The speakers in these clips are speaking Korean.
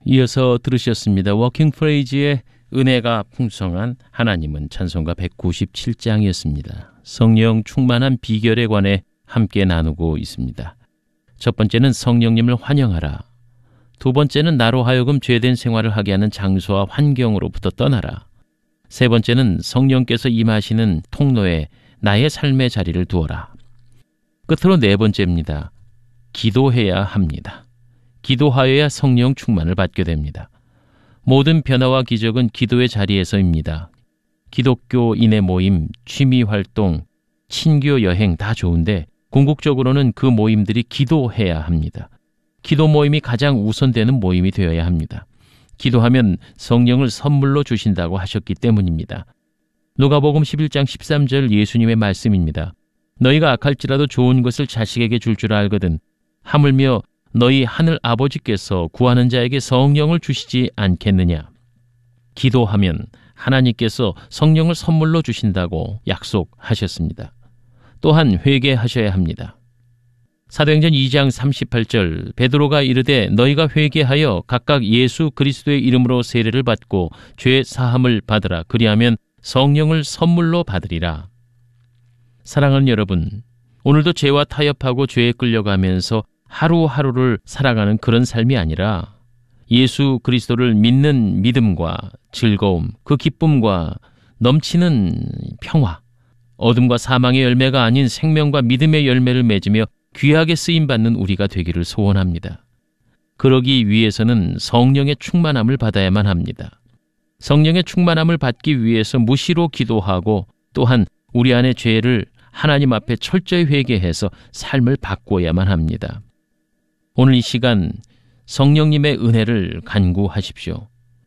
이어서 들으셨습니다. 워킹 프레이즈의 은혜가 풍성한 하나님은 찬송가 197장이었습니다. 성령 충만한 비결에 관해 함께 나누고 있습니다. 첫 번째는 성령님을 환영하라. 두 번째는 나로 하여금 죄된 생활을 하게 하는 장소와 환경으로부터 떠나라. 세 번째는 성령께서 임하시는 통로에 나의 삶의 자리를 두어라. 끝으로 네 번째입니다. 기도해야 합니다. 기도하여야 성령 충만을 받게 됩니다. 모든 변화와 기적은 기도의 자리에서입니다. 기독교인의 모임, 취미활동, 친교 여행 다 좋은데 궁극적으로는 그 모임들이 기도해야 합니다. 기도 모임이 가장 우선되는 모임이 되어야 합니다. 기도하면 성령을 선물로 주신다고 하셨기 때문입니다. 누가복음 11장 13절 예수님의 말씀입니다. 너희가 악할지라도 좋은 것을 자식에게 줄 줄 알거든 하물며 너희 하늘 아버지께서 구하는 자에게 성령을 주시지 않겠느냐. 기도하면 하나님께서 성령을 선물로 주신다고 약속하셨습니다. 또한 회개하셔야 합니다. 사도행전 2장 38절 베드로가 이르되 너희가 회개하여 각각 예수 그리스도의 이름으로 세례를 받고 죄 사함을 받으라. 그리하면 성령을 선물로 받으리라. 사랑하는 여러분, 오늘도 죄와 타협하고 죄에 끌려가면서 하루하루를 살아가는 그런 삶이 아니라 예수 그리스도를 믿는 믿음과 즐거움, 그 기쁨과 넘치는 평화, 어둠과 사망의 열매가 아닌 생명과 믿음의 열매를 맺으며 귀하게 쓰임받는 우리가 되기를 소원합니다. 그러기 위해서는 성령의 충만함을 받아야만 합니다. 성령의 충만함을 받기 위해서 무시로 기도하고 또한 우리 안의 죄를 하나님 앞에 철저히 회개해서 삶을 바꾸어야만 합니다. 오늘 이 시간 성령님의 은혜를 간구하십시오.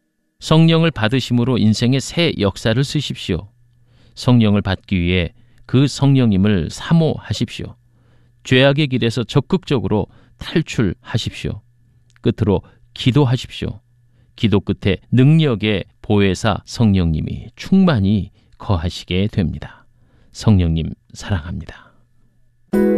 성령을 받으심으로 인생의 새 역사를 쓰십시오. 성령을 받기 위해 그 성령님을 사모하십시오. 죄악의 길에서 적극적으로 탈출하십시오. 끝으로 기도하십시오. 기도 끝에 능력의 보혜사 성령님이 충만히 거하시게 됩니다. 성령님 사랑합니다.